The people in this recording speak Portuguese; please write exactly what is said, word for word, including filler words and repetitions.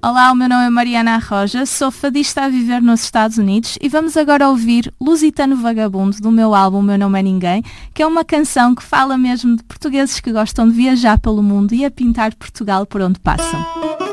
Olá, o meu nome é Mariana Arroja, sou fadista a viver nos Estados Unidos e vamos agora ouvir Lusitano Vagabundo do meu álbum Meu Nome é Ninguém, que é uma canção que fala mesmo de portugueses que gostam de viajar pelo mundo e a pintar Portugal por onde passam.